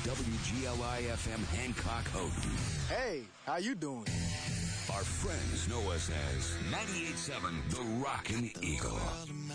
WGLI-FM Hancock Houghton. Hey, how you doing? Our friends know us as 98.7 The Rockin' Eagle.